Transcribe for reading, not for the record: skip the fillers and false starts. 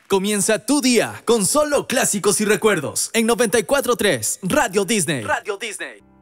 Comienza tu día con solo clásicos y recuerdos en 94.3 Radio Disney. Radio Disney.